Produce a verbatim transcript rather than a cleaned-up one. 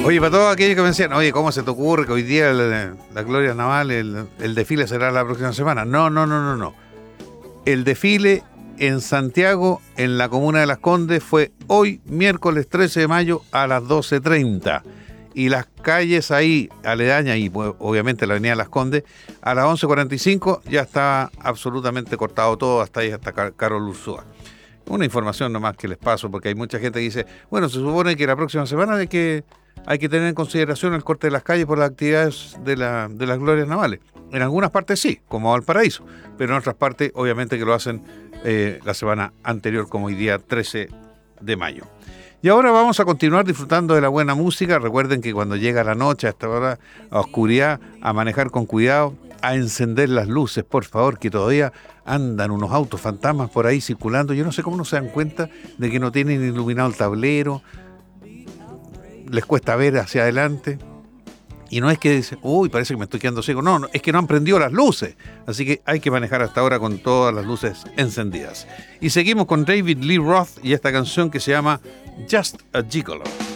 Oye, para todos aquellos que me decían, oye, ¿cómo se te ocurre que hoy día el- la Gloria Naval, el, el desfile será la próxima semana? No, no, no, no, no. El desfile en Santiago, en la comuna de Las Condes, fue hoy, miércoles trece de mayo, a las doce treinta. Y las calles ahí, aledañas, y pues, obviamente la avenida Las Condes, a las once cuarenta y cinco ya está absolutamente cortado todo, hasta ahí, hasta Car- Carol Ursúa. Una información nomás que les paso, porque hay mucha gente que dice, bueno, se supone que la próxima semana hay que, hay que tener en consideración el corte de las calles por las actividades de, la, de las glorias navales. En algunas partes sí, como Valparaíso, pero en otras partes obviamente que lo hacen eh, la semana anterior, como hoy día trece de mayo. Y ahora vamos a continuar disfrutando de la buena música. Recuerden que cuando llega la noche, a esta hora, a oscuridad, a manejar con cuidado, a encender las luces, por favor, que todavía andan unos autos fantasmas por ahí circulando. Yo no sé cómo no se dan cuenta de que no tienen iluminado el tablero, les cuesta ver hacia adelante. Y no es que dicen, uy, parece que me estoy quedando ciego. No, no, es que no han prendido las luces. Así que hay que manejar hasta ahora con todas las luces encendidas. Y seguimos con David Lee Roth y esta canción que se llama Just a Gigolo.